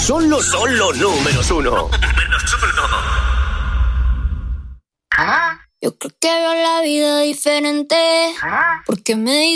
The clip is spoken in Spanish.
son los números uno. Yo creo que veo la vida diferente, porque me